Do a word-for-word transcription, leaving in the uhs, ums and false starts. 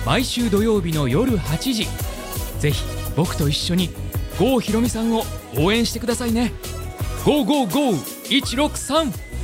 毎週土曜日の夜はちじ、ぜひ僕と一緒に郷ひろみさんを応援してくださいね。ゴーゴーゴーいちろくさん